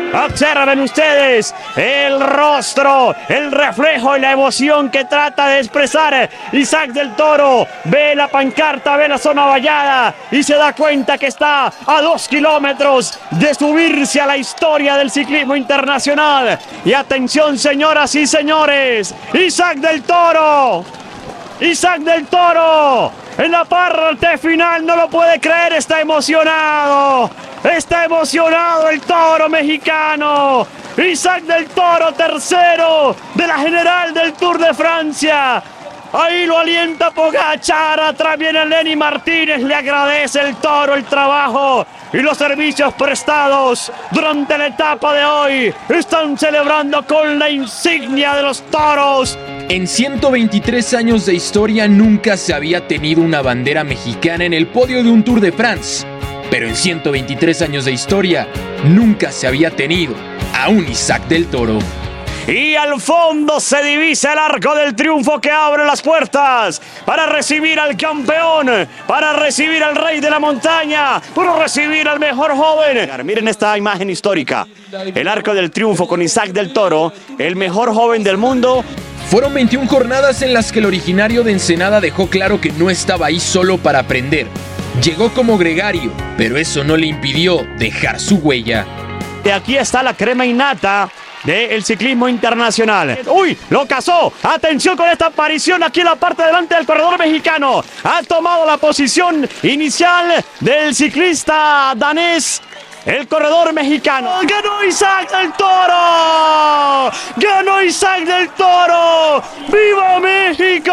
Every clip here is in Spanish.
Observen ustedes el rostro, el reflejo y la emoción que trata de expresar Isaac del Toro. Ve la pancarta, ve la zona vallada y se da cuenta que está a 2 kilómetros de subirse a la historia del ciclismo internacional. Y atención, señoras y señores, Isaac del Toro. Isaac del Toro en la parte final, no lo puede creer, está emocionado. Está emocionado el toro mexicano. Isaac del Toro, tercero de la general del Tour de Francia. Ahí lo alienta Pogačar, atrás viene Lenny Martínez, le agradece el Toro el trabajo y los servicios prestados durante la etapa de hoy. Están celebrando con la insignia de los toros. En 123 años de historia nunca se había tenido una bandera mexicana en el podio de un Tour de France. Pero en 123 años de historia nunca se había tenido a un Isaac del Toro. Y al fondo se divisa el arco del triunfo que abre las puertas para recibir al campeón, para recibir al rey de la montaña, para recibir al mejor joven. Miren esta imagen histórica. El arco del triunfo con Isaac del Toro, el mejor joven del mundo. Fueron 21 jornadas en las que el originario de Ensenada dejó claro que no estaba ahí solo para aprender. Llegó como gregario, pero eso no le impidió dejar su huella. Y aquí está la crema innata del ciclismo internacional. ¡Uy! ¡Lo cazó! ¡Atención con esta aparición aquí en la parte delante del corredor mexicano! Ha tomado la posición inicial del ciclista danés. El corredor mexicano. ¡Ganó Isaac del Toro! ¡Ganó Isaac del Toro! ¡Viva México!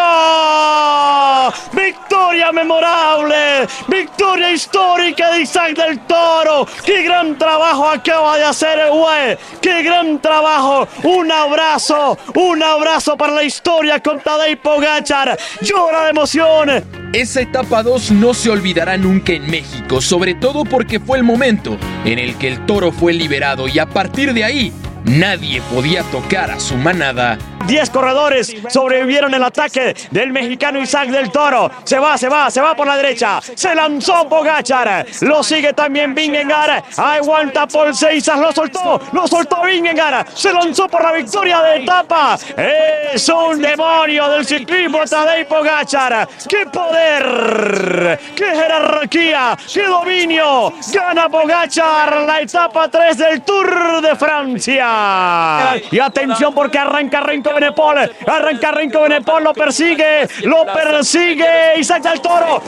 ¡Victoria memorable! ¡Victoria histórica de Isaac del Toro! ¡Qué gran trabajo acaba de hacer el güey! ¡Qué gran trabajo! ¡Un abrazo para la historia con Tadej Pogačar! ¡Llora de emoción! Esa etapa 2 no se olvidará nunca en México, sobre todo porque fue el momento en el que el toro fue liberado y a partir de ahí nadie podía tocar a su manada. 10 corredores sobrevivieron el ataque del mexicano Isaac del Toro. Se va por la derecha. Se lanzó Pogačar. Lo sigue también Vingegaard. Aguanta Paul Seisas. Lo soltó Vingegaard. Se lanzó por la victoria de etapa. Es un demonio del ciclismo Tadej Pogačar. ¡Qué poder! ¡Qué jerarquía! ¡Qué dominio! Gana Pogačar la etapa 3 del Tour de Francia. Y atención porque arranca Renko Benepol, lo persigue Isaac del Toro,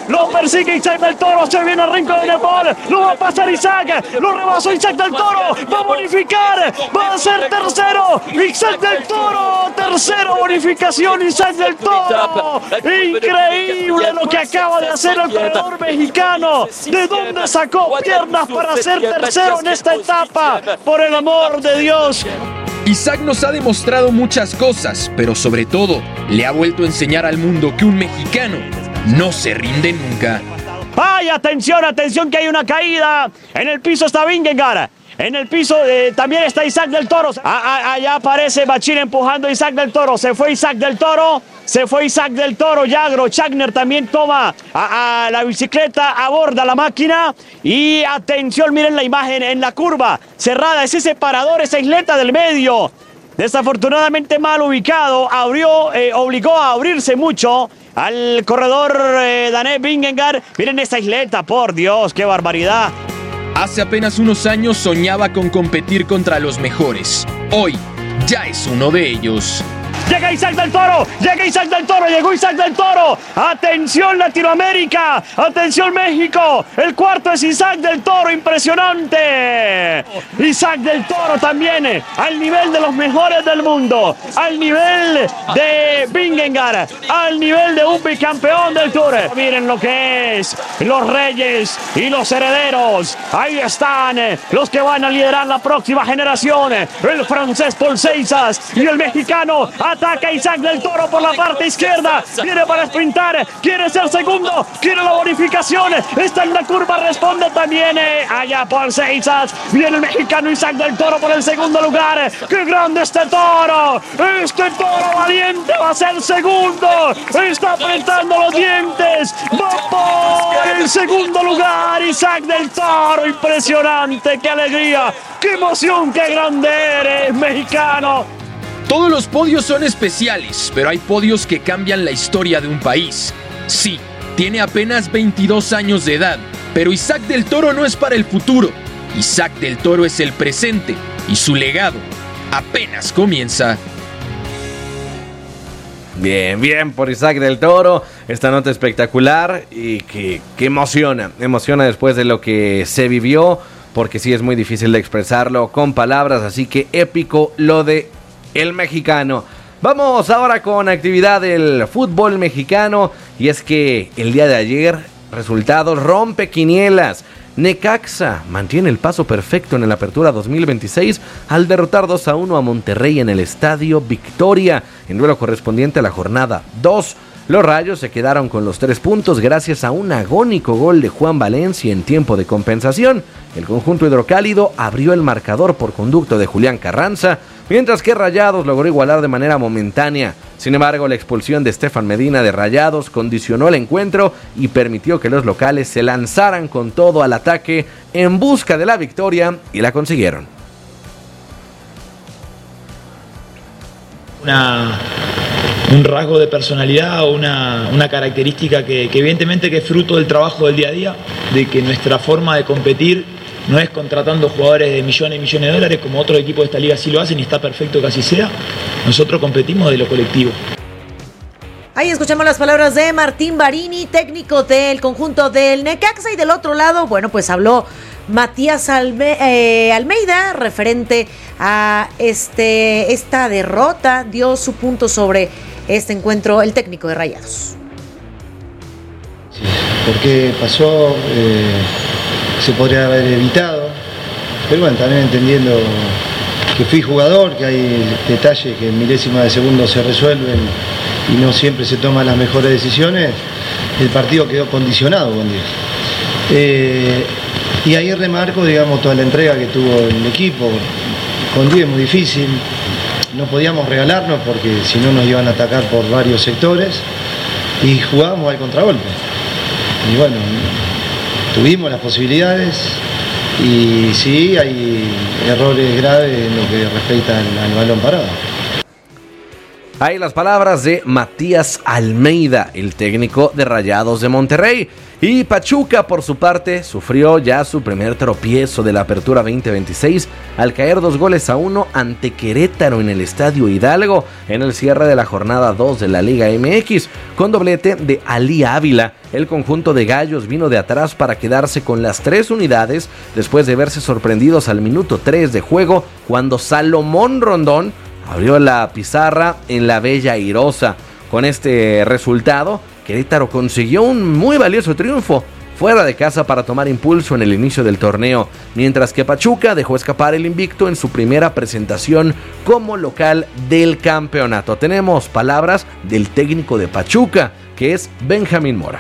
se viene Renko Benepol, lo va a pasar Isaac, lo rebasó Isaac del Toro, va a bonificar, va a ser tercero, Isaac del Toro, tercero, bonificación Isaac del Toro, increíble lo que acaba de hacer el corredor mexicano, ¿de dónde sacó piernas para ser tercero en esta etapa? Por el amor de Dios. Isaac nos ha demostrado muchas cosas, pero sobre todo le ha vuelto a enseñar al mundo que un mexicano no se rinde nunca. ¡Ay, atención que hay una caída! En el piso está Vingegaard. En el piso también está Isaac del Toro. Allá aparece Bachín empujando a Isaac del Toro. Se fue Isaac del Toro. Yagro Chagner también toma a la bicicleta, aborda la máquina. Y atención, miren la imagen en la curva cerrada. Ese separador, esa isleta del medio. Desafortunadamente mal ubicado. Obligó a abrirse mucho al corredor danés Vingegaard. Miren esa isleta, por Dios, qué barbaridad. Hace apenas unos años soñaba con competir contra los mejores. Hoy ya es uno de ellos. Llega Isaac del Toro, llegó Isaac del Toro. Atención Latinoamérica, atención México. El cuarto es Isaac del Toro, impresionante. Isaac del Toro también al nivel de los mejores del mundo, al nivel de Vingegaard, al nivel de un bicampeón del Tour. Miren lo que es, los reyes y los herederos. Ahí están los que van a liderar la próxima generación. El francés Paul Seisas y el mexicano Ataca Isaac del Toro por la parte izquierda. Viene para sprintar. Quiere ser segundo. Quiere la bonificación. Está en la curva. Responde también allá por Seizas. Viene el mexicano Isaac del Toro por el segundo lugar. ¡Qué grande este toro! Este toro valiente va a ser segundo. Está apretando los dientes. Va por el segundo lugar. Isaac del Toro. Impresionante. ¡Qué alegría! ¡Qué emoción! ¡Qué grande eres, mexicano! Todos los podios son especiales, pero hay podios que cambian la historia de un país. Sí, tiene apenas 22 años de edad, pero Isaac del Toro no es para el futuro. Isaac del Toro es el presente y su legado apenas comienza. Bien por Isaac del Toro, esta nota espectacular y que emociona después de lo que se vivió, porque sí es muy difícil de expresarlo con palabras, así que épico lo de el mexicano. Vamos ahora con actividad del fútbol mexicano, y es que el día de ayer, resultados rompe quinielas. Necaxa mantiene el paso perfecto en el Apertura 2026 al derrotar 2-1 a Monterrey en el Estadio Victoria, en duelo correspondiente a la jornada 2. Los Rayos se quedaron con los 3 puntos gracias a un agónico gol de Juan Valencia en tiempo de compensación. El conjunto hidrocálido abrió el marcador por conducto de Julián Carranza, mientras que Rayados logró igualar de manera momentánea. Sin embargo, la expulsión de Estefan Medina de Rayados condicionó el encuentro y permitió que los locales se lanzaran con todo al ataque en busca de la victoria, y la consiguieron. Un rasgo de personalidad o una característica que evidentemente que es fruto del trabajo del día a día, de que nuestra forma de competir no es contratando jugadores de millones y millones de dólares como otros equipos de esta liga sí lo hacen, y está perfecto que así sea. Nosotros competimos de lo colectivo. Ahí escuchamos las palabras de Martín Barini, técnico del conjunto del Necaxa, y del otro lado, bueno, pues habló Matías Almeida referente a esta derrota. Dio su punto sobre este encuentro el técnico de Rayados. Sí, ¿por qué pasó? Se podría haber evitado, pero bueno, también entendiendo que fui jugador, que hay detalles que en milésimas de segundo se resuelven y no siempre se toman las mejores decisiones. El partido quedó condicionado con 10. Y ahí remarco, digamos, toda la entrega que tuvo el equipo. Con 10 es muy difícil, no podíamos regalarnos porque si no nos iban a atacar por varios sectores, y jugábamos al contragolpe. Y bueno, tuvimos las posibilidades, y sí hay errores graves en lo que respecta al balón parado. Ahí las palabras de Matías Almeida, el técnico de Rayados de Monterrey. Y Pachuca, por su parte, sufrió ya su primer tropiezo de la Apertura 2026 al caer 2-1 ante Querétaro en el Estadio Hidalgo en el cierre de la jornada 2 de la Liga MX. Con doblete de Ali Ávila, el conjunto de Gallos vino de atrás para quedarse con las 3 unidades después de verse sorprendidos al minuto 3 de juego, cuando Salomón Rondón abrió la pizarra en la Bella Airosa. Con este resultado, Querétaro consiguió un muy valioso triunfo fuera de casa para tomar impulso en el inicio del torneo, mientras que Pachuca dejó escapar el invicto en su primera presentación como local del campeonato. Tenemos palabras del técnico de Pachuca, que es Benjamín Mora.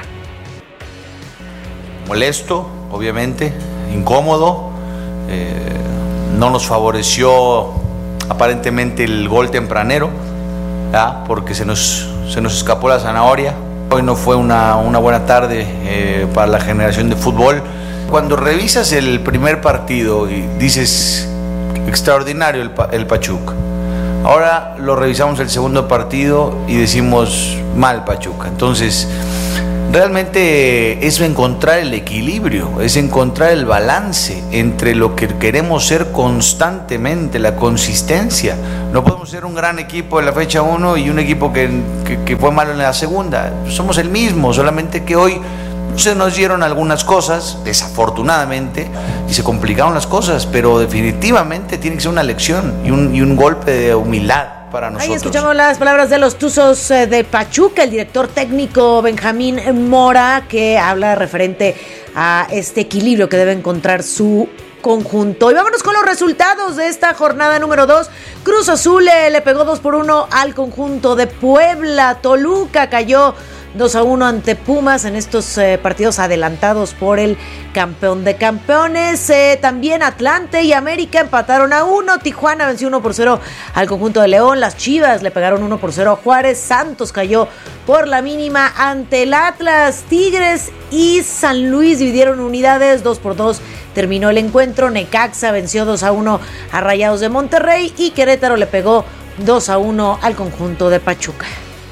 Molesto, obviamente, incómodo, no nos favoreció aparentemente el gol tempranero, ¿ya? Porque se nos escapó la zanahoria. Hoy no fue una buena tarde para la generación de fútbol. Cuando revisas el primer partido y dices extraordinario el Pachuca, ahora lo revisamos el segundo partido y decimos mal Pachuca. Entonces realmente es encontrar el equilibrio, es encontrar el balance entre lo que queremos ser constantemente, la consistencia. No podemos ser un gran equipo en la fecha 1 y un equipo que fue malo en la segunda. Somos el mismo, solamente que hoy se nos dieron algunas cosas, desafortunadamente, y se complicaron las cosas, pero definitivamente tiene que ser una lección y un golpe de humildad para nosotros. Ahí escuchamos las palabras de los Tuzos de Pachuca, el director técnico Benjamín Mora, que habla referente a este equilibrio que debe encontrar su conjunto. Y vámonos con los resultados de esta jornada número 2. Cruz Azul le pegó 2-1 al conjunto de Puebla. Toluca cayó 2-1 ante Pumas en estos partidos adelantados por el campeón de campeones. También Atlante y América empataron a 1. Tijuana venció 1-0 al conjunto de León. Las Chivas le pegaron 1-0 a Juárez. Santos cayó por la mínima ante el Atlas. Tigres y San Luis dividieron unidades 2-2. Terminó el encuentro. Necaxa venció 2-1 a Rayados de Monterrey y Querétaro le pegó 2-1 al conjunto de Pachuca.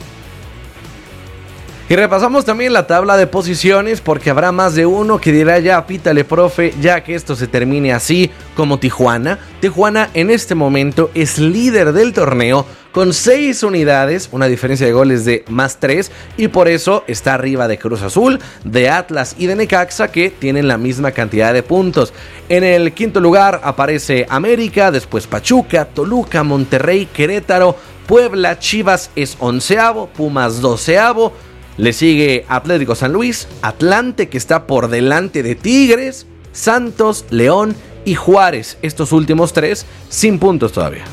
Y repasamos también la tabla de posiciones porque habrá más de uno que dirá ya pítale profe, ya que esto se termine así como Tijuana. Tijuana en este momento es líder del torneo con 6 unidades, una diferencia de goles de +3 y por eso está arriba de Cruz Azul, de Atlas y de Necaxa que tienen la misma cantidad de puntos. En el quinto lugar aparece América, después Pachuca, Toluca, Monterrey, Querétaro, Puebla, Chivas es 11avo, Pumas 12avo. Le sigue Atlético San Luis, Atlante que está por delante de Tigres, Santos, León y Juárez. Estos últimos 3 sin puntos todavía.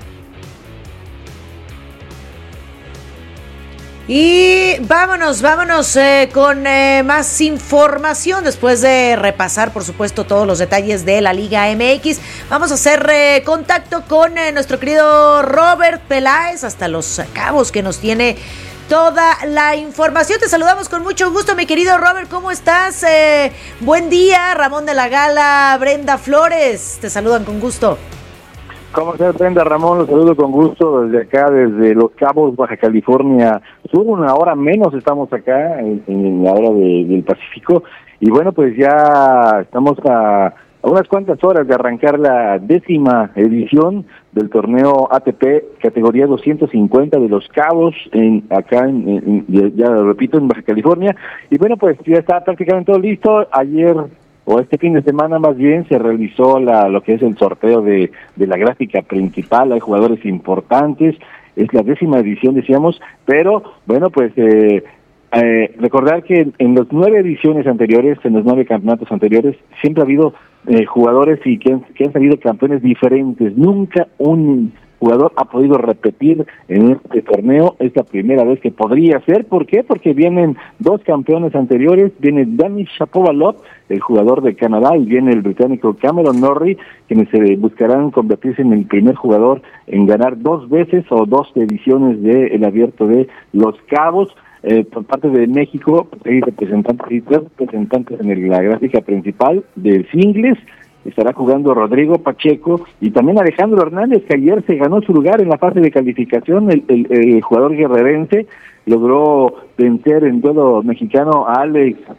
Y vámonos con más información después de repasar, por supuesto, todos los detalles de la Liga MX. Vamos a hacer contacto con nuestro querido Robert Peláez hasta Los Cabos, que nos tiene toda la información. Te saludamos con mucho gusto, mi querido Robert. ¿Cómo estás? Buen día. Ramón de la Gala, Brenda Flores, te saludan con gusto. ¿Cómo estás, Brenda? Ramón, los saludo con gusto desde acá, desde Los Cabos, Baja California Sur. Una hora menos estamos acá, en la hora del Pacífico. Y bueno, pues ya estamos a unas cuantas horas de arrancar la 10ª edición del torneo ATP categoría 250 de Los Cabos, ya lo repito, en Baja California. Y bueno, pues ya está prácticamente todo listo. Ayer, o este fin de semana más bien, se realizó lo que es el sorteo de la gráfica principal. Hay jugadores importantes, es la 10ª edición, decíamos, pero bueno, pues recordar que en las 9 ediciones anteriores, en los 9 campeonatos anteriores, siempre ha habido jugadores y que han salido campeones diferentes. Nunca un jugador ha podido repetir en este torneo. Es la primera vez que podría ser. ¿Por qué? Porque vienen 2 campeones anteriores. Viene Denis Shapovalov, el jugador de Canadá, y viene el británico Cameron Norrie, quienes se buscarán convertirse en el primer jugador en ganar 2 veces o 2 ediciones del Abierto de Los Cabos. Por parte de México, hay 3 representantes en la gráfica principal del singles. Estará jugando Rodrigo Pacheco y también Alejandro Hernández, que ayer se ganó su lugar en la fase de calificación. El jugador guerrerense logró vencer en duelo mexicano a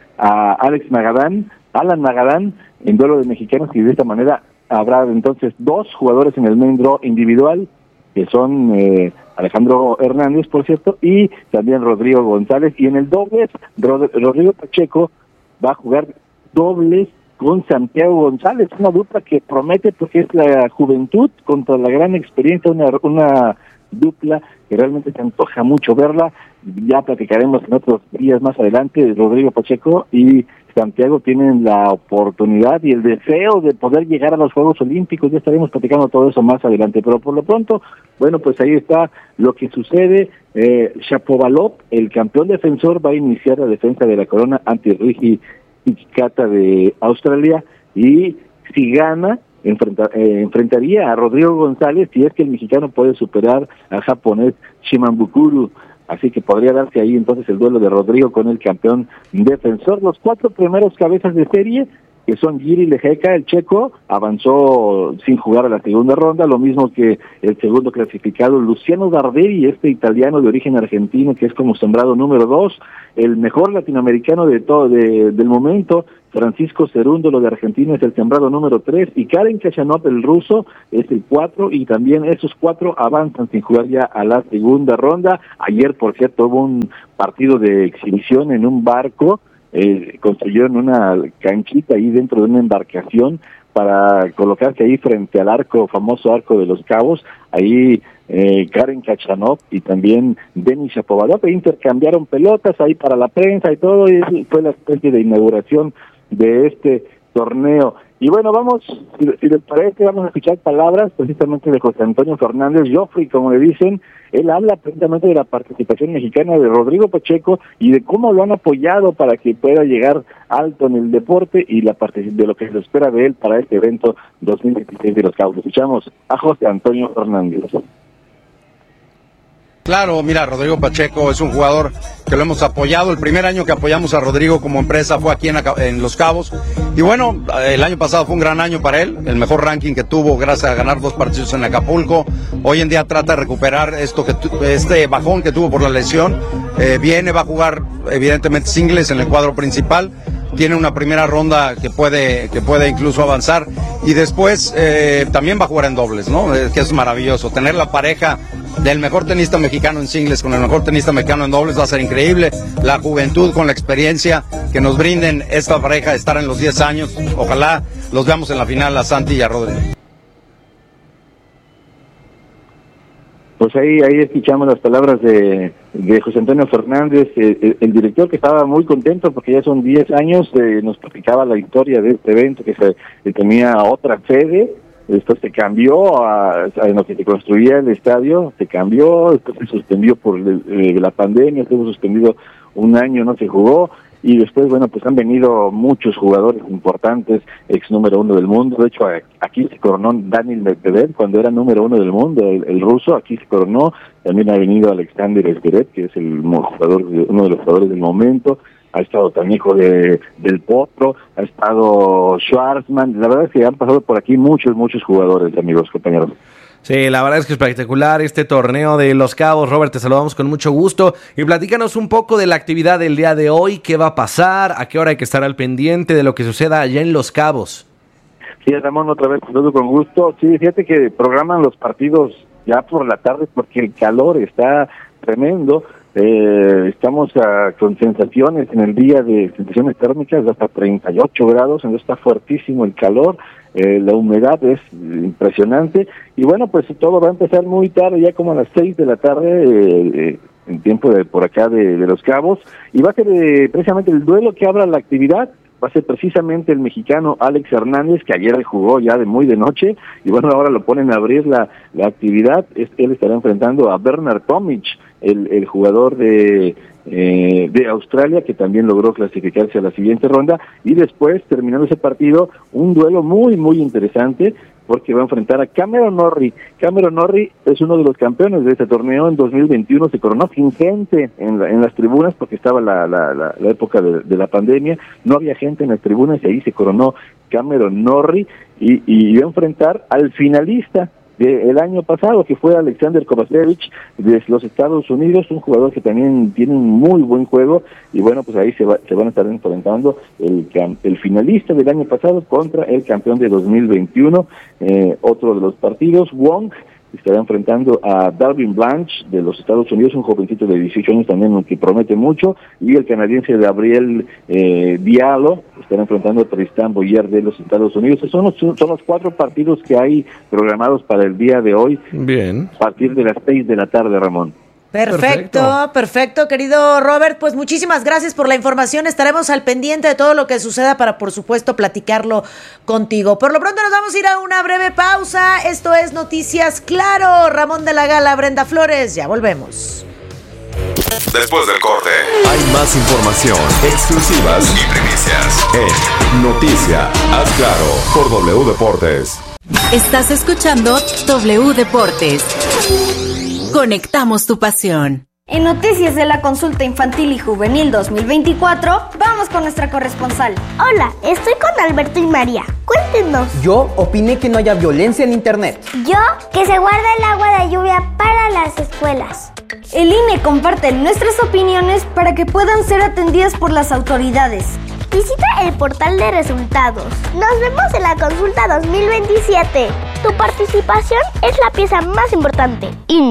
Alan Magadán, en duelo de mexicanos, y de esta manera habrá entonces 2 jugadores en el main draw individual, que son Alejandro Hernández, por cierto, y también Rodrigo González. Y en el dobles, Rodrigo Pacheco va a jugar dobles con Santiago González, una dupla que promete porque es la juventud contra la gran experiencia, una dupla que realmente se antoja mucho verla. Ya platicaremos en otros días más adelante. Rodrigo Pacheco y Santiago tienen la oportunidad y el deseo de poder llegar a los Juegos Olímpicos. Ya estaremos platicando todo eso más adelante, pero por lo pronto, bueno, pues ahí está lo que sucede. Shapovalov, el campeón defensor, va a iniciar la defensa de la corona ante Rigi Ikata de Australia, y si gana, enfrentaría a Rodrigo González si es que el mexicano puede superar al japonés Shimabukuro. Así que podría darse ahí entonces el duelo de Rodrigo con el campeón defensor. Los 4 primeros cabezas de serie, que son Jiri Lehecka, el checo, avanzó sin jugar a la segunda ronda, lo mismo que el segundo clasificado, Luciano Darderi, este italiano de origen argentino, que es como sembrado número 2, el mejor latinoamericano del momento, Francisco Cerúndolo de Argentina, es el sembrado número 3, y Karen Khachanov, el ruso, es el 4, y también esos 4 avanzan sin jugar ya a la segunda ronda. Ayer, por cierto, hubo un partido de exhibición en un barco, construyeron una canchita ahí dentro de una embarcación para colocarse ahí frente al famoso arco de Los Cabos. Ahí Karen Khachanov y también Denis Shapovalov intercambiaron pelotas ahí para la prensa y todo, y fue la especie de inauguración de este torneo. Y bueno, vamos, si les parece, vamos a escuchar palabras precisamente de José Antonio Fernández, Joffrey, como le dicen. Él habla precisamente de la participación mexicana de Rodrigo Pacheco y de cómo lo han apoyado para que pueda llegar alto en el deporte y de lo que se espera de él para este evento 2016 de Los Cabos. Escuchamos a José Antonio Fernández. Claro, mira, Rodrigo Pacheco es un jugador que lo hemos apoyado. El primer año que apoyamos a Rodrigo como empresa fue aquí en Los Cabos. Y bueno, el año pasado fue un gran año para él, el mejor ranking que tuvo gracias a ganar 2 partidos en Acapulco. Hoy en día trata de recuperar este bajón que tuvo por la lesión. Va a jugar evidentemente singles en el cuadro principal. Tiene una primera ronda que puede incluso avanzar y después también va a jugar en dobles, ¿no? Que es maravilloso. Tener la pareja del mejor tenista mexicano en singles con el mejor tenista mexicano en dobles va a ser increíble. La juventud con la experiencia que nos brinden esta pareja de estar en los 10 años. Ojalá los veamos en la final a Santi y a Rodrigo. Pues ahí escuchamos las palabras de José Antonio Fernández, el director, que estaba muy contento porque ya son 10 años, nos platicaba la historia de este evento, que tenía otra sede. Esto se cambió en lo que se construía el estadio, se cambió, después se suspendió por la pandemia, estuvo suspendido un año, no se jugó, y después, bueno, pues han venido muchos jugadores importantes, ex número 1 del mundo. De hecho, aquí se coronó Daniil Medvedev cuando era número 1 del mundo, el ruso, aquí se coronó. También ha venido Alexander Zverev, que es uno de los jugadores del momento. Ha estado también del Potro, ha estado Schwarzman. La verdad es que han pasado por aquí muchos jugadores, amigos, compañeros. Sí, la verdad es que es espectacular este torneo de Los Cabos. Robert, te saludamos con mucho gusto. Y platícanos un poco de la actividad del día de hoy, qué va a pasar, a qué hora hay que estar al pendiente de lo que suceda allá en Los Cabos. Sí, Ramón, otra vez, saludo con gusto. Sí, fíjate que programan los partidos ya por la tarde porque el calor está tremendo. Estamos con sensaciones en el día de sensaciones térmicas de hasta 38 grados, entonces está fuertísimo el calor, la humedad es impresionante, y bueno, pues todo va a empezar muy tarde, ya como a las 6 de la tarde, en tiempo de por acá de Los Cabos, y va a ser precisamente el duelo que abra la actividad. Va a ser precisamente el mexicano Alex Hernández, que ayer jugó ya muy de noche, y bueno, ahora lo ponen a abrir la actividad. Él estará enfrentando a Bernard Tomic, el jugador de Australia, que también logró clasificarse a la siguiente ronda, y después, terminando ese partido, un duelo muy interesante, porque va a enfrentar a Cameron Norrie. Cameron Norrie es uno de los campeones de este torneo. En 2021 se coronó sin gente en las tribunas, porque estaba la época de la pandemia, no había gente en las tribunas, y ahí se coronó Cameron Norrie, y va a enfrentar al finalista del año pasado, que fue Alexander Kovacevic de los Estados Unidos, un jugador que también tiene un muy buen juego, y bueno, pues ahí se van a estar enfrentando el finalista del año pasado contra el campeón de 2021. Otro de los partidos, Wong estará enfrentando a Darwin Blanche de los Estados Unidos, un jovencito de 18 años también que promete mucho, y el canadiense Gabriel Diallo estará enfrentando a Tristan Boyer de los Estados Unidos. Son los 4 partidos que hay programados para el día de hoy. Bien. A partir de las 6 de la tarde, Ramón. Perfecto, querido Robert, pues muchísimas gracias por la información, estaremos al pendiente de todo lo que suceda para, por supuesto, platicarlo contigo. Por lo pronto nos vamos a ir a una breve pausa, esto es Noticias Claro, Ramón de la Gala, Brenda Flores, ya volvemos. Después del corte, hay más información, exclusivas y primicias en Noticias Claro por W Deportes. Estás escuchando W Deportes. Conectamos tu pasión. En noticias de la consulta infantil y juvenil 2024, vamos con nuestra corresponsal. Hola, estoy con Alberto y María. Cuéntenos. Yo opiné que no haya violencia en internet. Yo, que se guarde el agua de lluvia para las escuelas. El INE comparte nuestras opiniones para que puedan ser atendidas por las autoridades. Visita el portal de resultados. Nos vemos en la consulta 2027. Tu participación es la pieza más importante. INE.